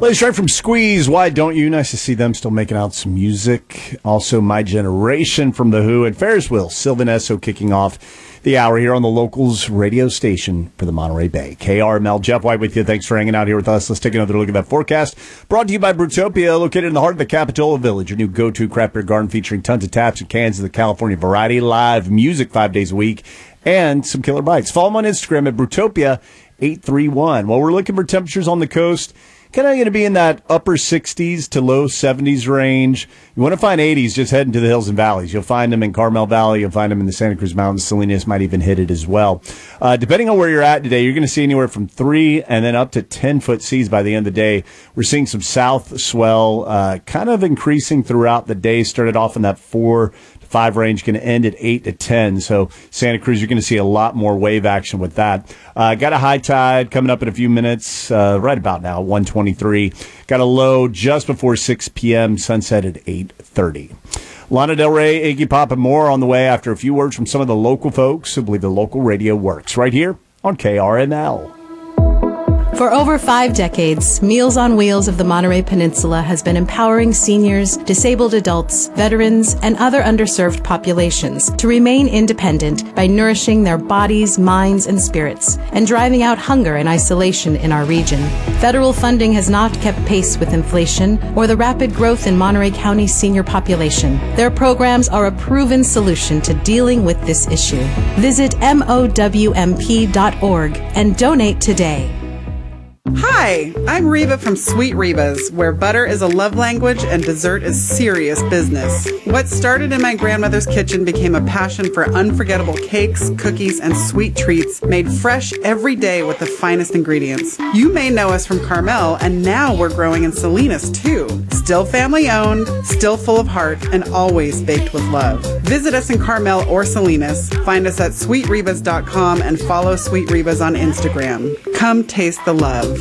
Latest track from Squeeze, Why Don't You? Nice to see them still making out some music. Also, My Generation from The Who and Ferris Wheel, Sylvan Esso kicking off the hour here on the Locals radio station for the Monterey Bay. KRML, Jeff White with you. Thanks for hanging out here with us. Let's take another look at that forecast. Brought to you by Brutopia, located in the heart of the Capitola Village, your new go-to craft beer garden featuring tons of taps and cans of the California variety, live music 5 days a week, and some killer bites. Follow them on Instagram at Brutopia831. Well, we're looking for temperatures on the coast. Kind of going to be in that upper 60s to low 70s range. You want to find 80s, just head into the hills and valleys. You'll find them in Carmel Valley. You'll find them in the Santa Cruz Mountains. Salinas might even hit it as well. Depending on where you're at today, you're going to see anywhere from 3 and then up to 10-foot seas by the end of the day. We're seeing some south swell kind of increasing throughout the day. Started off in that 4 to 5 range, going to end at 8 to 10. So Santa Cruz, you're going to see a lot more wave action with that. Got a high tide coming up in a few minutes, right about now, 1:23. Got a low just before 6 p.m., sunset at 8:30. Lana Del Rey, Iggy Pop, and more on the way after a few words from some of the local folks who believe the local radio works, right here on KRNL. For over 5 decades, Meals on Wheels of the Monterey Peninsula has been empowering seniors, disabled adults, veterans, and other underserved populations to remain independent by nourishing their bodies, minds, and spirits, and driving out hunger and isolation in our region. Federal funding has not kept pace with inflation or the rapid growth in Monterey County's senior population. Their programs are a proven solution to dealing with this issue. Visit MOWMP.org and donate today. Hi, I'm Reba from Sweet Reba's, where butter is a love language and dessert is serious business. What started in my grandmother's kitchen became a passion for unforgettable cakes, cookies, and sweet treats made fresh every day with the finest ingredients. You may know us from Carmel, and now we're growing in Salinas too. Still family owned, still full of heart, and always baked with love. Visit us in Carmel or Salinas. Find us at sweetrebas.com and follow Sweet Rebas on Instagram. Come taste the love.